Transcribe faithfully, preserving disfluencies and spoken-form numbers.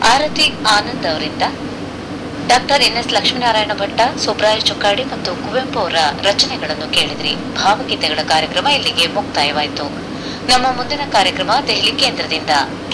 ಆರತಿ ಆನಂದ್ ಅವರಿಂದ doctor N S Lakshminarayana Bhatta, Subraya Chokkadi ಮತ್ತು ಕುವೆಂಪು ಅವರ ರಚನೆಗಳನ್ನು ಕೇಳಿದ್ರಿ. ಭಾವಗೀತೆಗಳ ಕಾರ್ಯಕ್ರಮ ಇಲ್ಲಿಗೆ ಮುಕ್ತಾಯವಾಯಿತು. ನಮ್ಮ ಮುಂದಿನ ಕಾರ್ಯಕ್ರಮ ದೆಹಲಿ ಕೇಂದ್ರದಿಂದ.